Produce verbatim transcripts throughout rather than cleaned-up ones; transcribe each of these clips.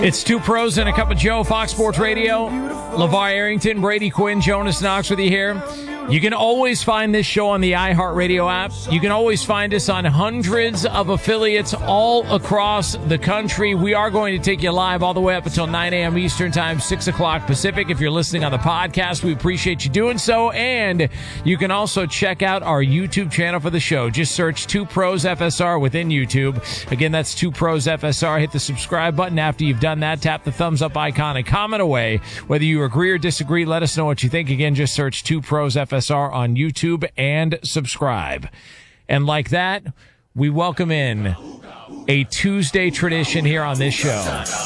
It's Two Pros and a Cup of Joe, Fox Sports Radio. LeVar Arrington, Brady Quinn, Jonas Knox with you here. You can always find this show on the iHeartRadio app. You can always find us on hundreds of affiliates all across the country. We are going to take you live all the way up until nine a.m. Eastern Time, six o'clock Pacific. If you're listening on the podcast, we appreciate you doing so. And you can also check out our YouTube channel for the show. Just search Two Pros F S R within YouTube. Again, that's Two Pros F S R. Hit the subscribe button after you've done that. Tap the thumbs up icon and comment away. Whether you agree or disagree, let us know what you think. Again, just search Two Pros F S R on YouTube and subscribe. And like that, we welcome in a Tuesday tradition here on this show.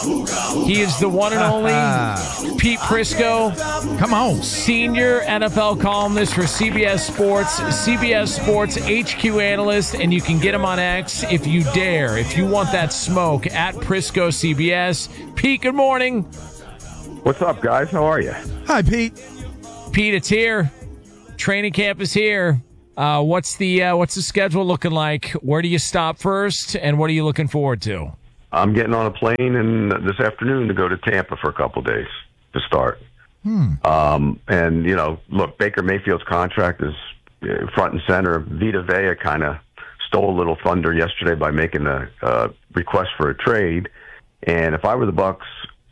He is the one and only Pete Prisco. Come on. Senior N F L columnist for C B S Sports, C B S Sports H Q analyst, and you can get him on X if you dare. If you want that smoke, at Prisco C B S. Pete, good morning. What's up, guys? How are you? Hi, Pete. Pete, it's here. Training camp is here. Uh, what's the uh, what's the schedule looking like? Where do you stop first, and what are you looking forward to? I'm getting on a plane and this afternoon to go to Tampa for a couple days to start. Hmm. Um, and you know, look, Baker Mayfield's contract is front and center. Vita Vea kind of stole a little thunder yesterday by making a uh, request for a trade. And if I were the Bucks,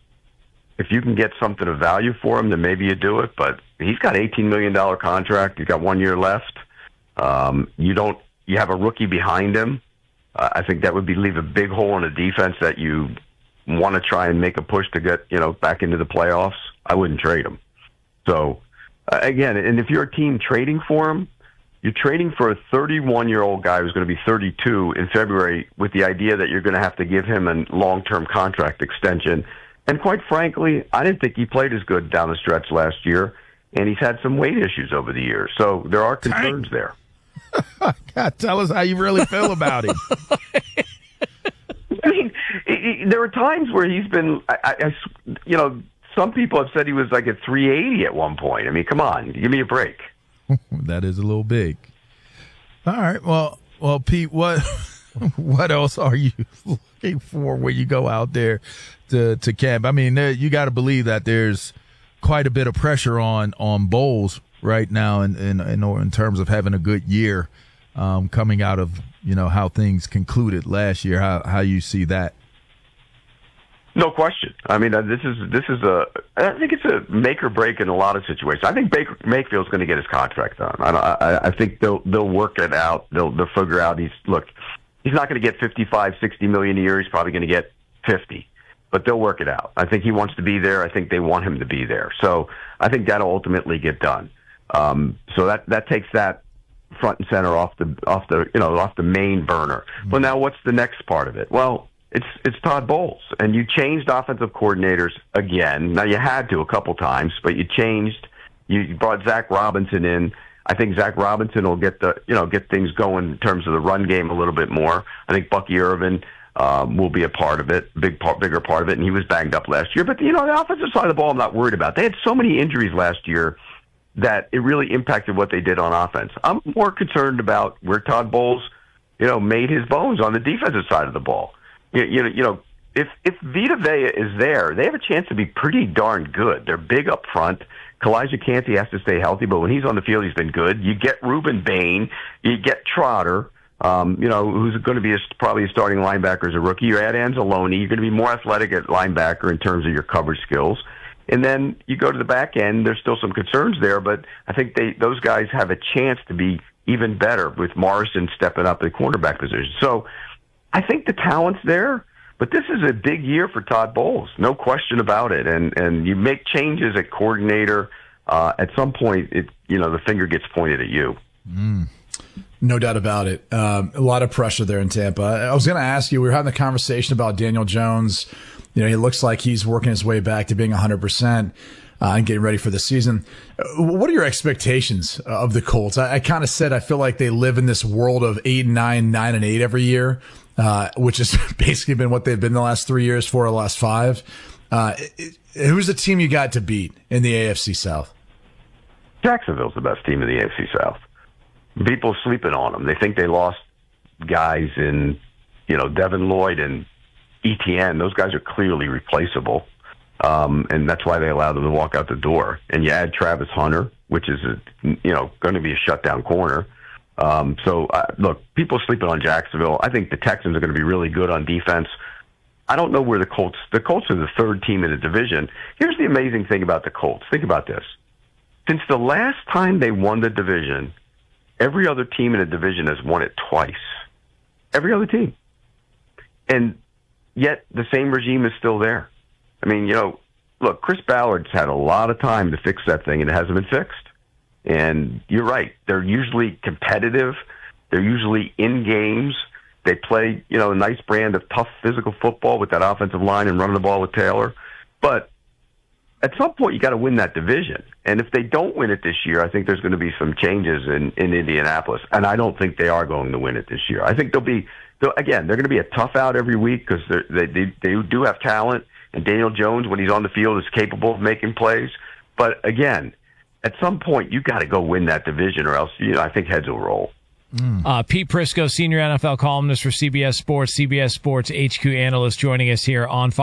if you can get something of value for him, then maybe you do it. But he's got an eighteen million dollars contract. He's got one year left. Um, you don't. You have a rookie behind him. Uh, I think that would be leave a big hole in the defense that you want to try and make a push to get you know back into the playoffs. I wouldn't trade him. So uh, again, and if you're a team trading for him, you're trading for a thirty-one-year-old guy who's going to be thirty-two in February with the idea that you're going to have to give him a long-term contract extension. And quite frankly, I didn't think he played as good down the stretch last year, and he's had some weight issues over the years. So there are concerns there. God, tell us how you really feel about him. I mean, it, it, there are times where he's been, I, I, you know, some people have said he was like at three eighty at one point. I mean, come on, give me a break. That is a little big. All right, well, well, Pete, what what else are you looking for when you go out there to to camp? I mean, there, you got to believe that there's quite a bit of pressure on on Bowles right now, in in in, in terms of having a good year, um, coming out of you know how things concluded last year. How how you see that? No question. I mean, uh, this is this is a. I think it's a make or break in a lot of situations. I think Baker Mayfield's going to get his contract done. I, I I think they'll they'll work it out. They'll they'll figure out. He's look. He's not going to get fifty-five, sixty million a year. He's probably going to get fifty. But they'll work it out. I think he wants to be there. I think they want him to be there. So I think that'll ultimately get done. Um, so that, that takes that front and center off the off the you know off the main burner. Mm-hmm. Well, now what's the next part of it? Well, it's it's Todd Bowles, and you changed offensive coordinators again. Now you had to a couple times, but you changed. You brought Zach Robinson in. I think Zach Robinson will get the you know get things going in terms of the run game a little bit more. I think Bucky Irvin um, will be a part of it, big part, bigger part of it, and he was banged up last year. But you know the offensive side of the ball, I'm not worried about. They had so many injuries last year that it really impacted what they did on offense. I'm more concerned about where Todd Bowles, you know, made his bones on the defensive side of the ball. You, you know, you know, if if Vita Vea is there, they have a chance to be pretty darn good. They're big up front. Kalijah Kancey has to stay healthy, but when he's on the field, he's been good. You get Reuben Bain, you get Trotter, um, you know, who's going to be a, probably a starting linebacker as a rookie. You add Anzalone, you're going to be more athletic at linebacker in terms of your coverage skills. And then you go to the back end, there's still some concerns there, but I think they those guys have a chance to be even better with Morrison stepping up at the cornerback position. So I think the talent's there, but this is a big year for Todd Bowles, no question about it. And and you make changes at coordinator, uh, at some point, it you know the finger gets pointed at you. Mm. No doubt about it. Um, a lot of pressure there in Tampa. I was going to ask you, we were having a conversation about Daniel Jones. You know, he looks like he's working his way back to being one hundred percent uh, and getting ready for the season. What are your expectations of the Colts? I, I kind of said I feel like they live in this world of eight and nine, nine and eight every year, uh, which has basically been what they've been the last three years, four or the last five. Uh, it, who's the team you got to beat in the A F C South? Jacksonville's the best team in the A F C South. People are sleeping on them. They think they lost guys in, you know, Devin Lloyd and E T N. Those guys are clearly replaceable. Um, and that's why they allowed them to walk out the door. And you add Travis Hunter, which is, a, you know, going to be a shutdown corner. Um, so, uh, look, people sleeping on Jacksonville. I think the Texans are going to be really good on defense. I don't know where the Colts, the Colts are the third team in the division. Here's the amazing thing about the Colts. Think about this. Since the last time they won the division, every other team in the division has won it twice. Every other team. And yet the same regime is still there. I mean, you know, look, Chris Ballard's had a lot of time to fix that thing, and it hasn't been fixed. And you're right. They're usually competitive. They're usually in games. They play, you know, a nice brand of tough physical football with that offensive line and running the ball with Taylor. But at some point, you got to win that division. And if they don't win it this year, I think there's going to be some changes in, in Indianapolis. And I don't think they are going to win it this year. I think they'll be, they'll, again, they're going to be a tough out every week because they, they, they do have talent. And Daniel Jones, when he's on the field, is capable of making plays. But again, at some point, you got to go win that division, or else, you know, I think heads will roll. Mm. Uh, Pete Prisco, senior N F L columnist for C B S Sports, C B S Sports H Q analyst, joining us here on Fox.